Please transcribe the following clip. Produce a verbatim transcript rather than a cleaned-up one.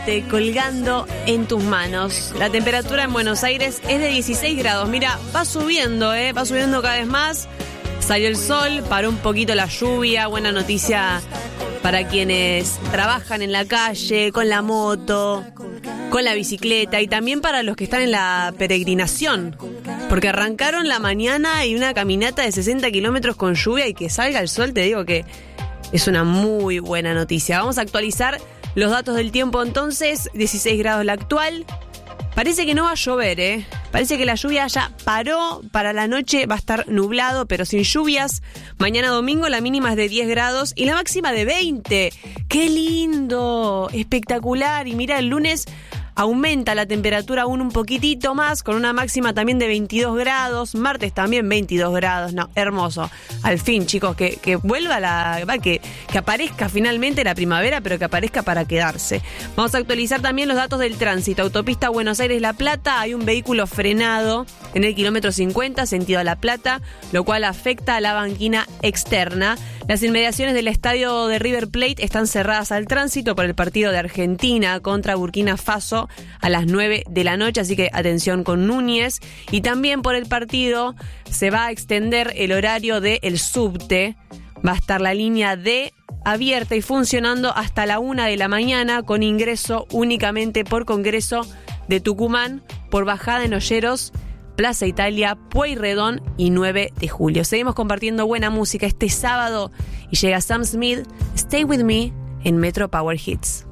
mate colgando en tus manos. La temperatura en Buenos Aires es de dieciséis grados. Mira, va subiendo, ¿eh? Va subiendo cada vez más. Salió el sol, paró un poquito la lluvia. Buena noticia para quienes trabajan en la calle, con la moto, con la bicicleta y también para los que están en la peregrinación. Porque arrancaron la mañana y una caminata de sesenta kilómetros con lluvia y que salga el sol, te digo que es una muy buena noticia. Vamos a actualizar los datos del tiempo entonces. dieciséis grados la actual. Parece que no va a llover, ¿eh? Parece que la lluvia ya paró. Para la noche va a estar nublado, pero sin lluvias. Mañana domingo la mínima es de diez grados y la máxima de veinte. ¡Qué lindo! Espectacular. Y mira, el lunes aumenta la temperatura aún un poquitito más, con una máxima también de veintidós grados. Martes también veintidós grados. No, hermoso. Al fin, chicos, que, que vuelva la... Que, que aparezca finalmente la primavera, pero que aparezca para quedarse. Vamos a actualizar también los datos del tránsito. Autopista Buenos Aires-La Plata. Hay un vehículo frenado en el kilómetro cincuenta, sentido a La Plata, lo cual afecta a la banquina externa. Las inmediaciones del estadio de River Plate están cerradas al tránsito por el partido de Argentina contra Burkina Faso a las nueve de la noche, así que atención con Núñez. Y también por el partido se va a extender el horario del subte. Va a estar la línea D abierta y funcionando hasta la una de la mañana, con ingreso únicamente por Congreso de Tucumán, por bajada en Olleros, Plaza Italia, Pueyrredón y nueve de julio. Seguimos compartiendo buena música este sábado y llega Sam Smith, Stay With Me, en Metro Power Hits.